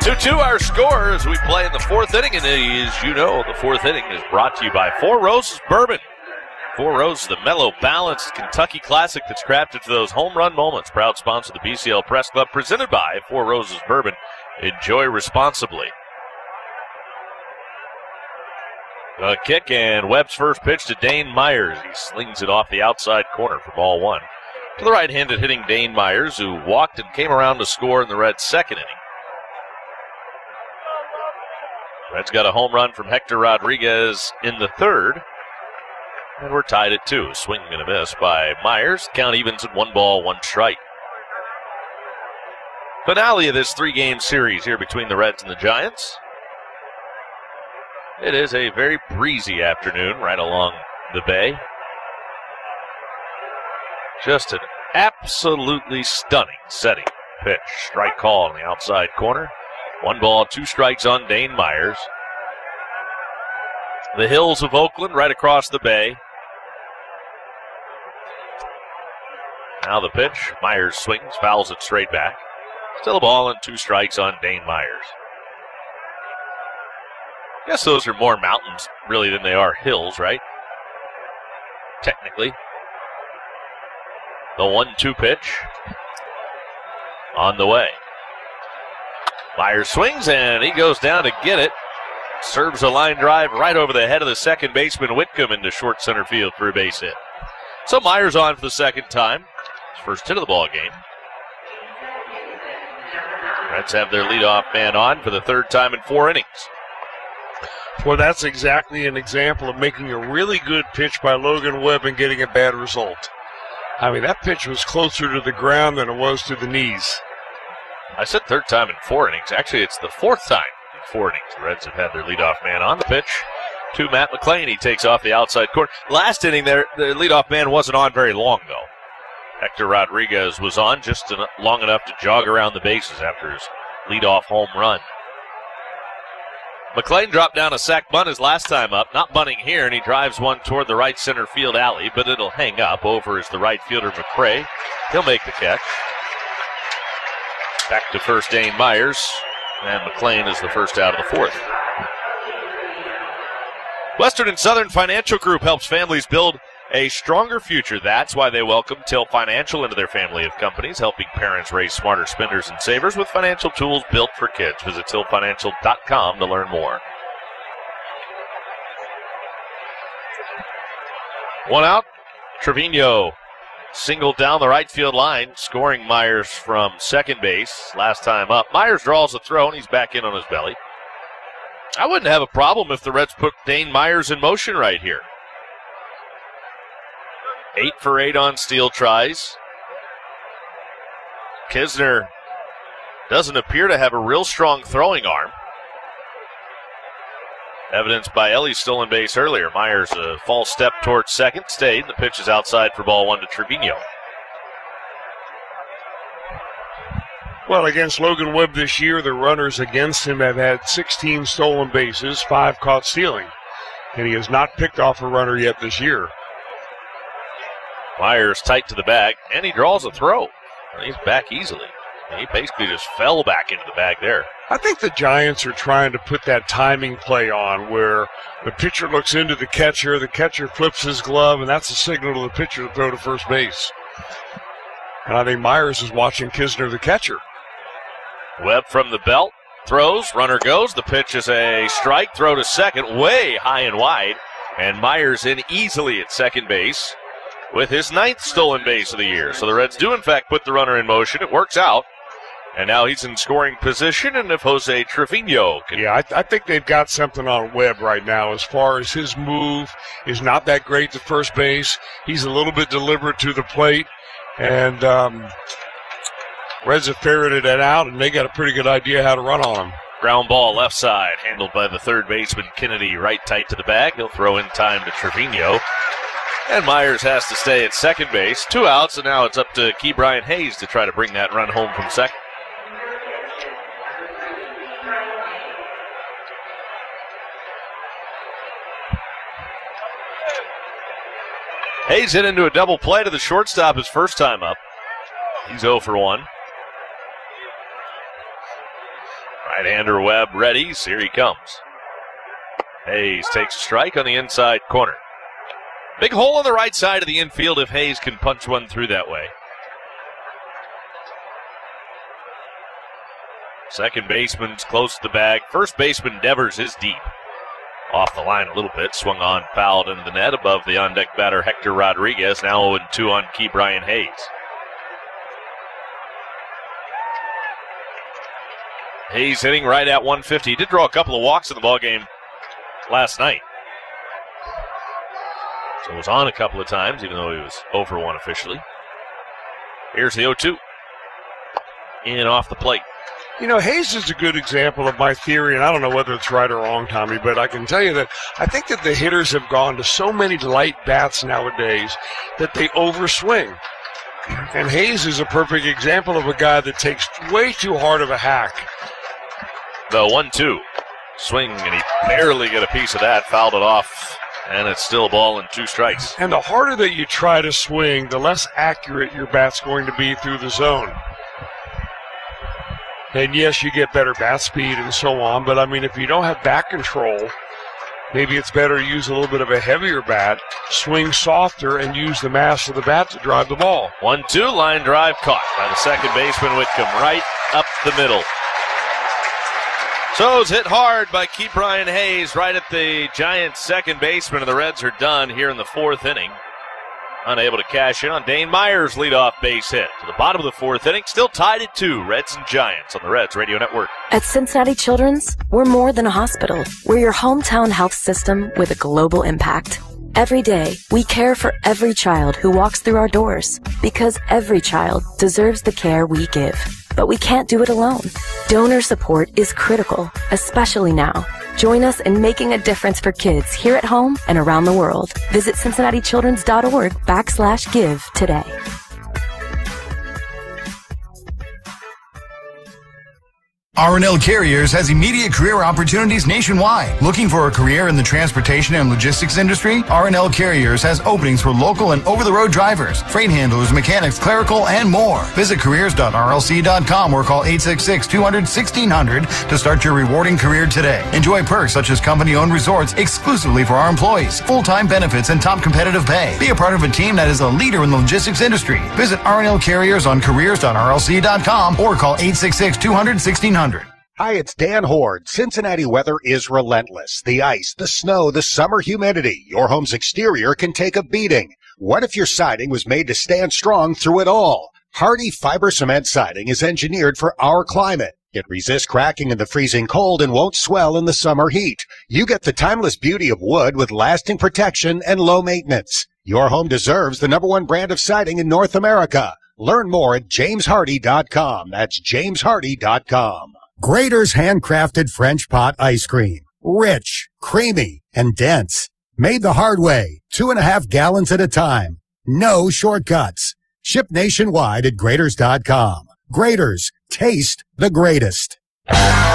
2-2 our score as we play in the fourth inning. And as you know, the fourth inning is brought to you by Four Roses Bourbon. Four Roses, the mellow, balanced Kentucky classic that's crafted for those home run moments. Proud sponsor of the BCL Press Club, presented by Four Roses Bourbon. Enjoy responsibly. A kick, and Webb's first pitch to Dane Myers. He slings it off the outside corner for ball one. To the right-handed hitting Dane Myers, who walked and came around to score in the Reds' second inning. Reds got a home run from Hector Rodriguez in the third. And we're tied at 2. Swing and a miss by Myers. Count evens at 1 ball, 1 strike. Finale of this 3-game series here between the Reds and the Giants. It is a very breezy afternoon right along the bay. Just an absolutely stunning setting pitch. Strike call on the outside corner. 1 ball, 2 strikes on Dane Myers. The hills of Oakland right across the bay. Now the pitch. Myers swings, fouls it straight back. Still a ball and 2 strikes on Dane Myers. I guess those are more mountains, really, than they are hills, right? Technically. The 1-2 pitch on the way. Myers swings, and he goes down to get it. Serves a line drive right over the head of the second baseman, Whitcomb, into short center field for a base hit. So Myers on for the second time. His first hit of the ball game. Reds have their leadoff man on for the third time in 4 innings. Well, that's exactly an example of making a really good pitch by Logan Webb and getting a bad result. I mean, that pitch was closer to the ground than it was to the knees. I said third time in 4 innings. Actually, it's the 4th time in 4 innings. The Reds have had their leadoff man on. The pitch to Matt McLain. He takes off the outside corner. Last inning, the leadoff man wasn't on very long, though. Hector Rodriguez was on just long enough to jog around the bases after his leadoff home run. McLain dropped down a sac bunt his last time up, not bunting here, and he drives one toward the right center field alley, but it'll hang up. Over is the right fielder, McCray. He'll make the catch. Back to first, Dane Myers, and McLain is the first out of the 4th. Western and Southern Financial Group helps families build a stronger future. That's why they welcome Till Financial into their family of companies, helping parents raise smarter spenders and savers with financial tools built for kids. Visit tillfinancial.com to learn more. 1 out. Trevino singled down the right field line, scoring Myers from second base. Last time up, Myers draws the throw, and he's back in on his belly. I wouldn't have a problem if the Reds put Dane Myers in motion right here. 8 for 8 on steal tries. Kisner doesn't appear to have a real strong throwing arm. Evidenced by Ellie's stolen base earlier. Myers a false step towards second, stayed. The pitch is outside for ball 1 to Trevino. Well, against Logan Webb this year, the runners against him have had 16 stolen bases, 5 caught stealing. And he has not picked off a runner yet this year. Myers tight to the bag, and he draws a throw. He's back easily. He basically just fell back into the bag there. I think the Giants are trying to put that timing play on where the pitcher looks into the catcher flips his glove, and that's a signal to the pitcher to throw to first base. And I think Myers is watching Kisner, the catcher. Webb from the belt, throws, runner goes. The pitch is a strike, throw to second, way high and wide. And Myers in easily at second base with his 9th stolen base of the year. So the Reds do, in fact, put the runner in motion. It works out. And now he's in scoring position, and if Jose Trevino can... Yeah, I think they've got something on Webb right now as far as his move is not that great to first base. He's a little bit deliberate to the plate, and Reds have ferreted it out, and they got a pretty good idea how to run on him. Ground ball left side, handled by the third baseman Kennedy, right tight to the bag. He'll throw in time to Trevino. And Myers has to stay at second base. 2 outs, and now it's up to Key Brian Hayes to try to bring that run home from second. Hayes hit into a double play to the shortstop his first time up. He's 0 for 1. Right-hander Webb ready. Here he comes. Hayes takes a strike on the inside corner. Big hole on the right side of the infield if Hayes can punch one through that way. Second baseman's close to the bag. First baseman Devers is deep. Off the line a little bit. Swung on, fouled into the net above the on-deck batter Hector Rodriguez. Now 0-2 on Key Brian Hayes. Hayes hitting right at 150. He did draw a couple of walks in the ballgame last night. So it was on a couple of times, even though he was 0 for 1 officially. Here's the 0-2. In off the plate. You know, Hayes is a good example of my theory, and I don't know whether it's right or wrong, Tommy, but I can tell you that I think that the hitters have gone to so many light bats nowadays that they overswing. And Hayes is a perfect example of a guy that takes way too hard of a hack. The 1-2. Swing, and he barely get a piece of that. Fouled it off, and it's still a ball and 2 strikes. And the harder that you try to swing, the less accurate your bat's going to be through the zone. And yes, you get better bat speed and so on, but I mean, if you don't have bat control, maybe it's better to use a little bit of a heavier bat, swing softer, and use the mass of the bat to drive the ball. 1-2, line drive caught by the second baseman Whitcomb, right up the middle. So it's hit hard by Key Brian Hayes right at the Giants' second baseman, and the Reds are done here in the 4th inning. Unable to cash in on Dane Myers' leadoff base hit. To the bottom of the 4th inning, still tied at 2, Reds and Giants on the Reds Radio Network. At Cincinnati Children's, we're more than a hospital. We're your hometown health system with a global impact. Every day, we care for every child who walks through our doors because every child deserves the care we give. But we can't do it alone. Donor support is critical, especially now. Join us in making a difference for kids here at home and around the world. Visit CincinnatiChildren's.org/give today. R+L Carriers has immediate career opportunities nationwide. Looking for a career in the transportation and logistics industry? R+L Carriers has openings for local and over-the-road drivers, freight handlers, mechanics, clerical, and more. Visit careers.rlc.com or call 866-200-1600 to start your rewarding career today. Enjoy perks such as company-owned resorts exclusively for our employees, full-time benefits, and top competitive pay. Be a part of a team that is a leader in the logistics industry. Visit R+L Carriers on careers.rlc.com or call 866-200-1600. Hi, it's Dan Horde. Cincinnati weather is relentless. The ice, the snow, the summer humidity. Your home's exterior can take a beating. What if your siding was made to stand strong through it all? Hardy Fiber Cement Siding is engineered for our climate. It resists cracking in the freezing cold and won't swell in the summer heat. You get the timeless beauty of wood with lasting protection and low maintenance. Your home deserves the #1 brand of siding in North America. Learn more at jameshardy.com. That's jameshardy.com. Graeter's handcrafted French pot ice cream. Rich, creamy, and dense. Made the hard way, 2.5 gallons at a time. No shortcuts. Shipped nationwide at Graeters.com. Graeter's, taste the greatest.